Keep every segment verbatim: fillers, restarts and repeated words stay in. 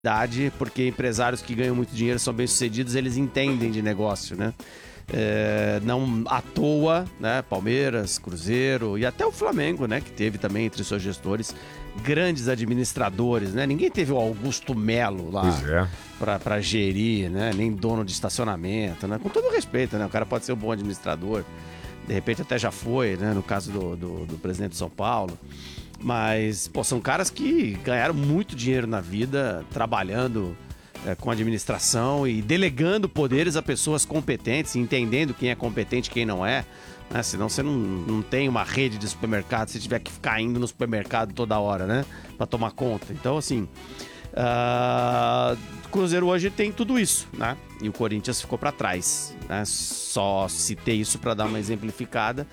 porque empresários que ganham muito dinheiro são bem-sucedidos, eles entendem de negócio, né? É, não à toa, né? Palmeiras, Cruzeiro e até o Flamengo, né? Que teve também entre seus gestores grandes administradores, né? Ninguém teve o Augusto Melo lá é. para gerir, né? Nem dono de estacionamento, né? Com todo respeito, né? O cara pode ser um bom administrador, de repente até já foi, né? No caso do, do, do presidente de São Paulo. Mas, pô, são caras que ganharam muito dinheiro na vida trabalhando é, com administração e delegando poderes a pessoas competentes, entendendo quem é competente e quem não é, né? Senão você não, não tem uma rede de supermercado, se tiver que ficar indo no supermercado toda hora, né? Pra tomar conta. Então, assim, uh... o Cruzeiro hoje tem tudo isso, né? E o Corinthians ficou pra trás, né? Só citei isso pra dar uma exemplificada.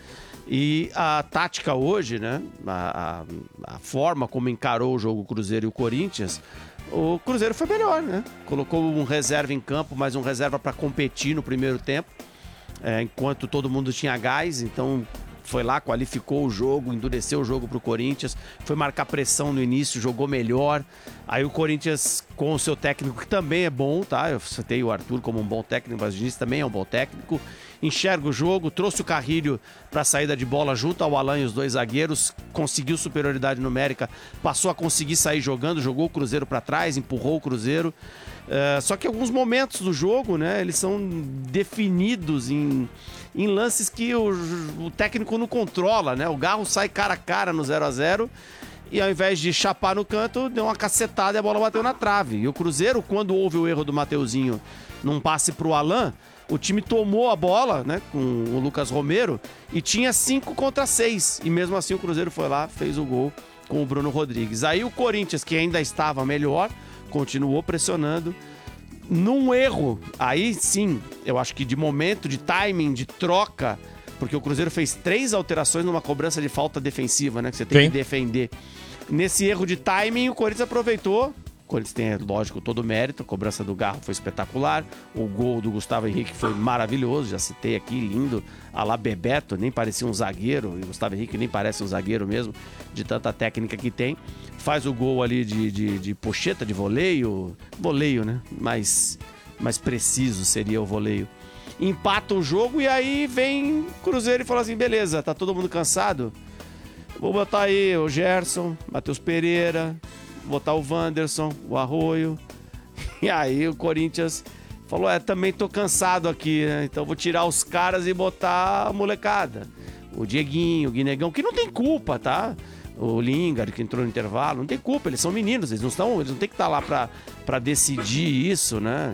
E a tática hoje, né? A, a, a forma como encarou o jogo o Cruzeiro e o Corinthians, o Cruzeiro foi melhor, né? Colocou um reserva em campo, mas um reserva para competir no primeiro tempo, é, enquanto todo mundo tinha gás, então foi lá, qualificou o jogo, endureceu o jogo pro Corinthians, foi marcar pressão no início, jogou melhor. Aí o Corinthians, com o seu técnico, que também é bom, tá? Eu citei o Arthur como um bom técnico, mas o Diniz também é um bom técnico. Enxerga o jogo, trouxe o Carrilho para a saída de bola junto ao Alan e os dois zagueiros, conseguiu superioridade numérica, passou a conseguir sair jogando, jogou o Cruzeiro para trás, empurrou o Cruzeiro. Uh, só que alguns momentos do jogo, né, eles são definidos em, em lances que o, o técnico não controla, né? O Garro sai cara a cara no zero a zero e ao invés de chapar no canto, deu uma cacetada e a bola bateu na trave. E o Cruzeiro, quando houve o erro do Mateuzinho num passe pro Alan, o time tomou a bola, né, com o Lucas Romero e tinha cinco contra seis. E mesmo assim o Cruzeiro foi lá, fez o gol com o Bruno Rodrigues. Aí o Corinthians, que ainda estava melhor, continuou pressionando. Num erro, aí sim, eu acho que de momento, de timing, de troca, porque o Cruzeiro fez três alterações numa cobrança de falta defensiva, né, que você tem sim. que defender. Nesse erro de timing, o Corinthians aproveitou. O Corinthians tem, lógico, todo o mérito. A cobrança do Garro foi espetacular. O gol do Gustavo Henrique foi maravilhoso. Já citei aqui, lindo. A lá Bebeto, nem parecia um zagueiro. E o Gustavo Henrique nem parece um zagueiro mesmo, de tanta técnica que tem. Faz o gol ali de, de, de pocheta, de voleio. Voleio, né? Mais, mais preciso seria o voleio. Empata o jogo e aí vem o Cruzeiro e fala assim, beleza, tá todo mundo cansado? Vou botar aí o Gerson, Matheus Pereira, botar o Wanderson, o Arroio. E aí o Corinthians falou, é, também tô cansado aqui, né? Então vou tirar os caras e botar a molecada. O Dieguinho, o Guinegão, que não tem culpa, tá? O Lingard, que entrou no intervalo, não tem culpa, eles são meninos, eles não estão, eles não tem que estar lá pra, pra decidir isso, né?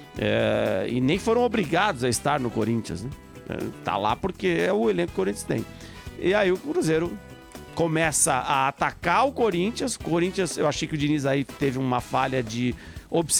É, e nem foram obrigados a estar no Corinthians, né? É, tá lá porque é o elenco que o Corinthians tem. E aí o Cruzeiro começa a atacar o Corinthians. O Corinthians, eu achei que o Diniz aí teve uma falha de observação.